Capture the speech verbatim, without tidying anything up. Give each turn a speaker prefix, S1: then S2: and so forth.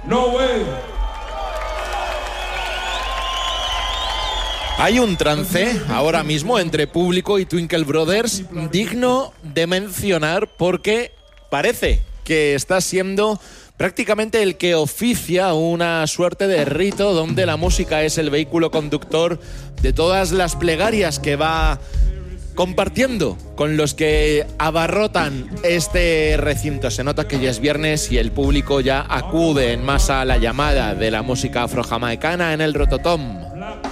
S1: No way.
S2: Hay un trance ahora mismo entre público y Twinkle Brothers digno de mencionar porque parece que está siendo prácticamente el que oficia una suerte de rito donde la música es el vehículo conductor de todas las plegarias que va compartiendo con los que abarrotan este recinto. Se nota que ya es viernes y el público ya acude en masa a la llamada de la música afrojamaicana en el Rototom.